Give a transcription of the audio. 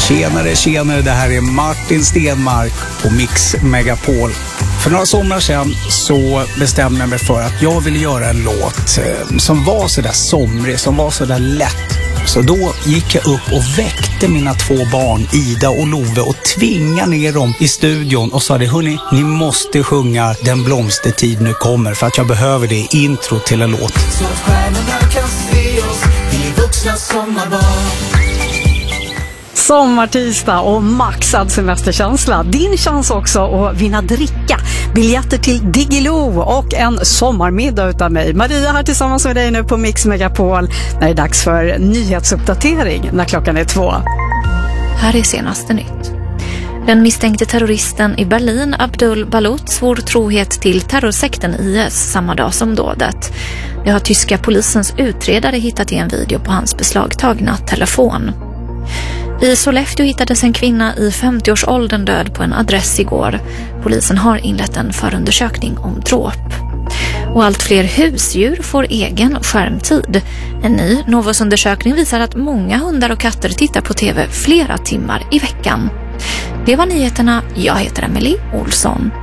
Tjenare, det här är Martin Stenmark på Mix Megapol. För några somrar sedan så bestämde jag mig för att jag ville göra en låt som var så där somrig, som var så där lätt. Så då gick jag upp och väckte mina 2 barn, Ida och Love, och tvingade ner dem i studion och sa det: hörni, ni måste sjunga Den blomstertid nu kommer, för att jag behöver det i intro till en låt. Så att stjärnorna kan se oss, vi vuxna sommarbarn. Sommartisdag och maxad semesterkänsla. Din chans också att vinna dricka, biljetter till Diggiloo och en sommarmiddag utav mig. Maria här tillsammans med dig nu på Mix Megapol när det är dags för nyhetsuppdatering när klockan är 2. Här är senaste nytt. Den misstänkte terroristen i Berlin, Abdul Balut, svor trohet till terrorsekten IS samma dag som dådet. Det har tyska polisens utredare hittat i en video på hans beslagtagna telefon. I Sollefteå hittades en kvinna i 50-årsåldern död på en adress igår. Polisen har inlett en förundersökning om dråp. Och allt fler husdjur får egen skärmtid. En ny Novusundersökning visar att många hundar och katter tittar på tv flera timmar i veckan. Det var nyheterna. Jag heter Emily Olsson.